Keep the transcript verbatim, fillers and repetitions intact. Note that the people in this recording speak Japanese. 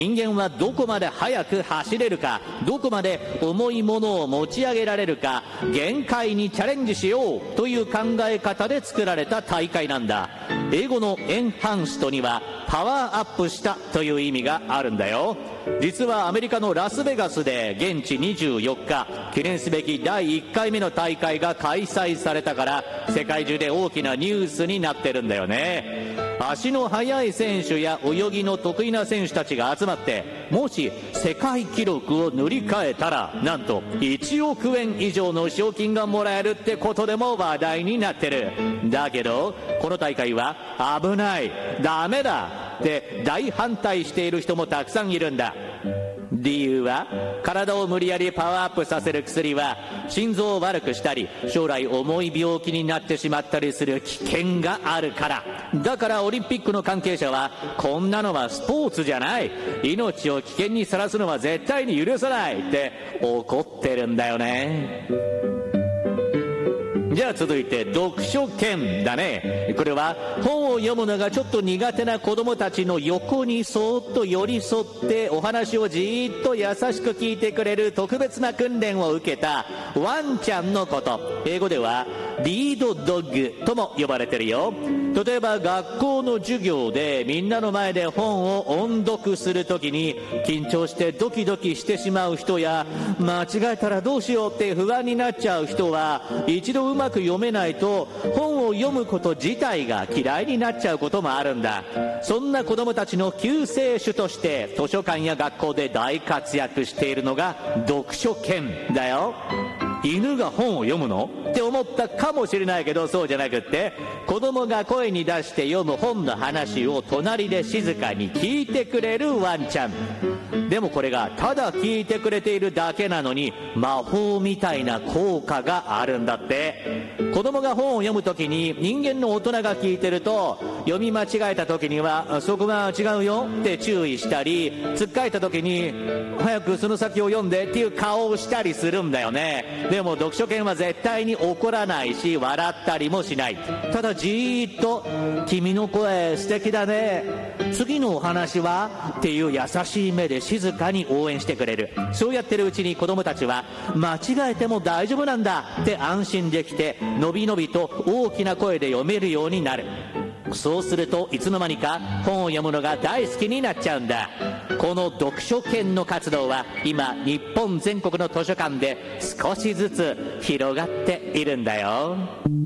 人間はどこまで速く走れるか、どこまで重いものを持ち上げられるか、限界にチャレンジしようという考え方で作られた大会なんだ。英語のエンハンストにはパワーアップしたという意味があるんだよ。実はアメリカのラスベガスで現地にじゅうよっか、記念すべきだいいっかいめの大会が開催されたから、世界中で大きなニュースになってるんだよね。足の速い選手や泳ぎの得意な選手たちが集まって、もし世界記録を塗り替えたら、なんといちおくえん以上の賞金がもらえるってことでも話題になってる。だけどこの大会は危ない、ダメだって大反対している人もたくさんいるんだ。理由は、体を無理やりパワーアップさせる薬は心臓を悪くしたり、将来重い病気になってしまったりする危険があるから。だからオリンピックの関係者は、こんなのはスポーツじゃない、命を危険にさらすのは絶対に許さないって怒ってるんだよね。じゃあ続いて読書券だね。これは本を読むのがちょっと苦手な子供たちの横にそーっと寄り添ってお話をじーっと優しく聞いてくれる特別な訓練を受けたワンちゃんのこと。英語ではリードドッグとも呼ばれてるよ。例えば学校の授業でみんなの前で本を音読するときに緊張してドキドキしてしまう人や、間違えたらどうしようって不安になっちゃう人は、一度うまく読めないと本を読むこと自体が嫌いになっちゃうこともあるんだ。そんな子供たちの救世主として図書館や学校で大活躍しているのが読書券だよ。犬が本を読むのって思ったかもしれないけど、そうじゃなくって、子供が声に出して読む本の話を隣で静かに聞いてくれるワンちゃん。でもこれがただ聞いてくれているだけなのに、魔法みたいな効果があるんだって。子供が本を読むときに人間の大人が聞いてると、読み間違えたときにはそこが違うよって注意したり、つっかえたときに早くその先を読んでっていう顔をしたりするんだよね。でも読書券は絶対に怒らないし、笑ったりもしない。ただじーっと、君の声素敵だね、次のお話はっていう優しい目で静かに応援してくれる。そうやってるうちに子供たちは、間違えても大丈夫なんだって安心できて、のびのびと大きな声で読めるようになる。そうするといつの間にか本を読むのが大好きになっちゃうんだ。この読書券の活動は今日本全国の図書館で少しずつ広がっているんだよ。